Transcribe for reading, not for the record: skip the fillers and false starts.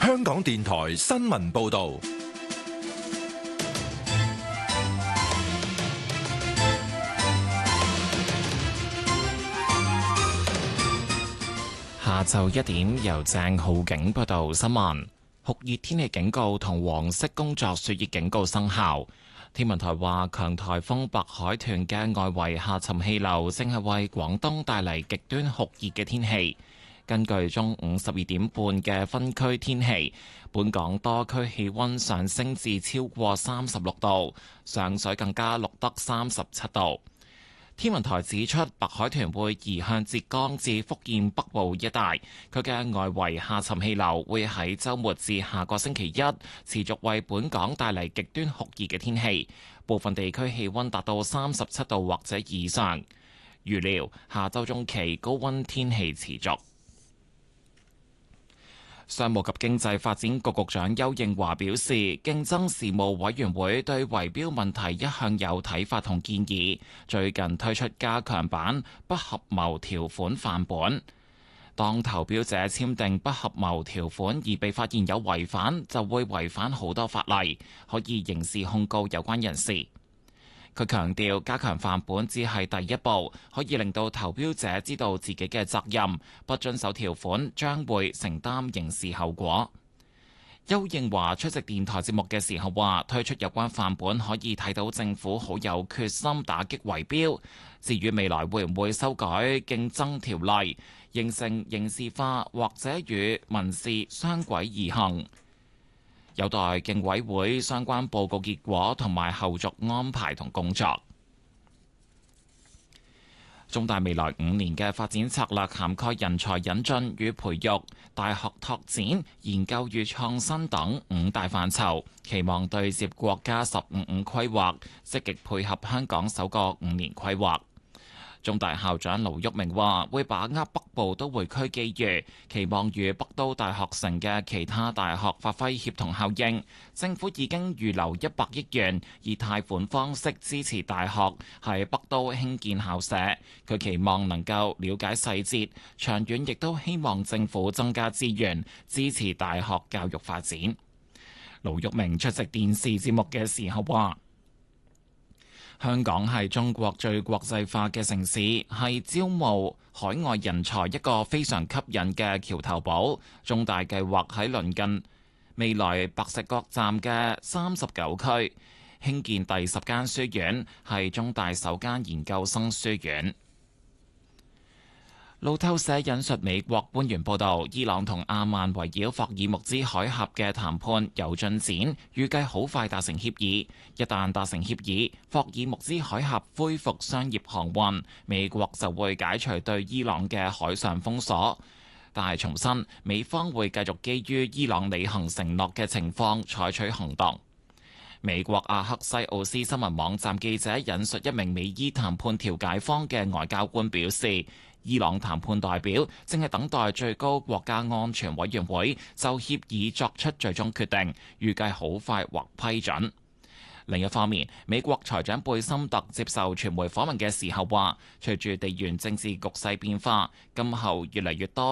香港電台新聞報道。 下晝1點，由鄭浩景報道新聞。酷熱天氣警告同黃色工作暑熱警告生效。天文台話，強颱風白海豚嘅外圍下沉氣流正係為廣東帶嚟極端酷熱嘅天氣。根據中午12點半嘅分區天氣，本港多區氣溫上升至超過36度，上水更加錄得37度。天文台指出，白海豚會移向浙江至福建北部一帶，佢嘅外圍下沉氣流會喺週末至下個星期一持續為本港帶嚟極端酷熱嘅天氣，部分地區氣溫達到37度或者以上。預料下週中期高溫天氣持續。商務及經濟發展局局長邱應華表示，競爭事務委員會對圍標問題一向有睇法同建議，最近推出加強版不合謀條款範本。當投標者簽訂不合謀條款而被發現有違反，就會違反好多法例，可以刑事控告有關人士。佢強調，加強範本只係第一步，可以令到投標者知道自己嘅責任，不遵守條款將會承擔刑事後果。邱應華出席電台節目嘅時候話，推出有關範本可以睇到政府好有決心打擊圍標。至於未來會唔會修改競爭條例，形成刑事化或者與民事雙軌而行，有待競委會相關報告結果同埋後續安排同工作。中大未來5年嘅發展策略涵蓋人才引進與培育、大學拓展、研究與創新等5大範疇，期望對接國家15規劃，積極配合香港首個5年規劃。中大校長盧煜明話：會把握北部都會區機遇，期望與北都大學城嘅其他大學發揮協同效應。政府已經預留100億元，以貸款方式支持大學喺北都興建校舍。佢期望能夠了解細節，長遠亦都希望政府增加資源，支持大學教育發展。盧煜明出席電視節目嘅時候話：香港係中國最國際化嘅城市，係招募海外人才一個非常吸引嘅橋頭堡。中大計劃喺鄰近未來白石角站嘅39區興建第10間書院，係中大首間研究生書院。路透社引述美國官員報道，伊朗同阿曼圍繞霍爾木茲海峽嘅談判有進展，預計好快達成協議。一旦達成協議，霍爾木茲海峽恢復商業航運，美國就會解除對伊朗嘅海上封鎖。但係重申，美方會繼續基於伊朗履行承諾嘅情況採取行動。美國阿克西奧斯新聞網站記者引述一名美伊談判調解方嘅外交官表示，伊朗談判代表正係等待最高國家安全委員會就協議作出最終決定，預計好快獲批准。另一方面，美國財長貝森特接受傳媒訪問嘅時候話，隨住地緣政治局勢變化，今後越嚟越多